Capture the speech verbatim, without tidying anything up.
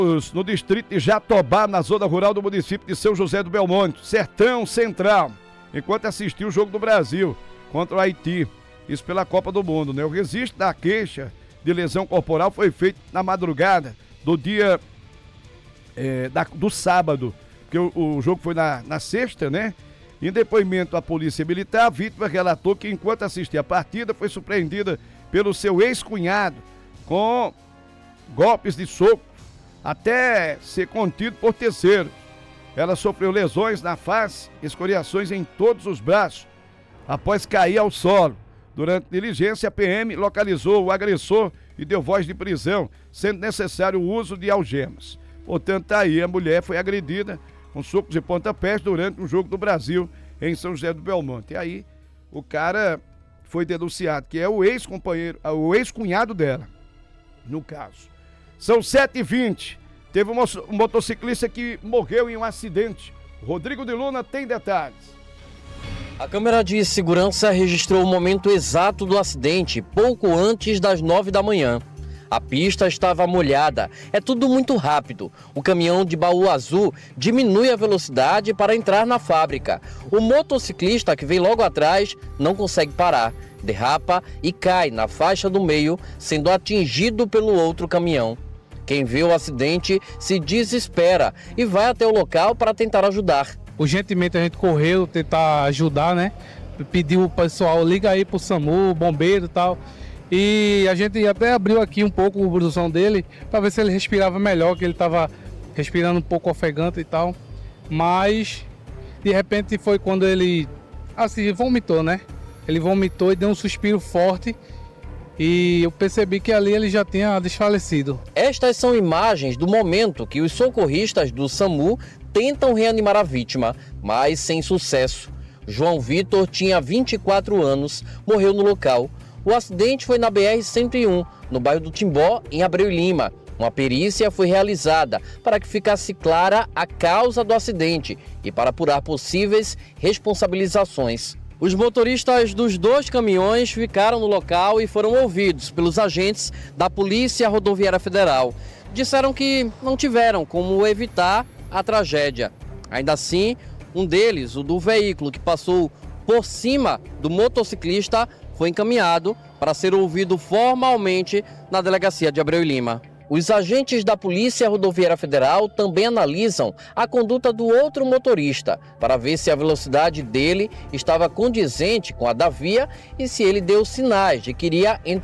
No distrito de Jatobá, na zona rural do município de São José do Belmonte, Sertão Central, enquanto assistiu o jogo do Brasil contra o Haiti, isso pela Copa do Mundo, né? O registro da queixa de lesão corporal foi feito na madrugada do dia é, da, do sábado, porque o, o jogo foi na, na sexta, né? Em depoimento à polícia militar, a vítima relatou que enquanto assistia a partida foi surpreendida pelo seu ex-cunhado com golpes de soco até ser contido por terceiros. Ela sofreu lesões na face, escoriações em todos os braços, após cair ao solo. Durante diligência, a P M localizou o agressor e deu voz de prisão, sendo necessário o uso de algemas. Portanto, tá aí, a mulher foi agredida com socos e pontapés durante um jogo do Brasil em São José do Belmonte. E aí, o cara foi denunciado, que é o ex-companheiro, o ex-cunhado dela, no caso. São sete e vinte. Teve um motociclista que morreu em um acidente. Rodrigo de Luna tem detalhes. A câmera de segurança registrou o momento exato do acidente, pouco antes das nove da manhã. A pista estava molhada, é tudo muito rápido. O caminhão de baú azul diminui a velocidade para entrar na fábrica. O motociclista que vem logo atrás não consegue parar, derrapa e cai na faixa do meio, sendo atingido pelo outro caminhão. Quem vê o acidente se desespera e vai até o local para tentar ajudar. Urgentemente a gente correu tentar ajudar, né? Pediu o pessoal, liga aí pro SAMU, bombeiro e tal. E a gente até abriu aqui um pouco o produção dele para ver se ele respirava melhor, que ele estava respirando um pouco ofegante e tal. Mas de repente foi quando ele assim vomitou, né? Ele vomitou e deu um suspiro forte. E eu percebi que ali ele já tinha desfalecido. Estas são imagens do momento que os socorristas do SAMU tentam reanimar a vítima, mas sem sucesso. João Vitor tinha vinte e quatro anos, morreu no local. O acidente foi na B R cento e um, no bairro do Timbó, em Abreu Lima. Uma perícia foi realizada para que ficasse clara a causa do acidente e para apurar possíveis responsabilizações. Os motoristas dos dois caminhões ficaram no local e foram ouvidos pelos agentes da Polícia Rodoviária Federal. Disseram que não tiveram como evitar a tragédia. Ainda assim, um deles, o do veículo que passou por cima do motociclista, foi encaminhado para ser ouvido formalmente na delegacia de Abreu Lima. Os agentes da Polícia Rodoviária Federal também analisam a conduta do outro motorista para ver se a velocidade dele estava condizente com a da via e se ele deu sinais de que iria entrar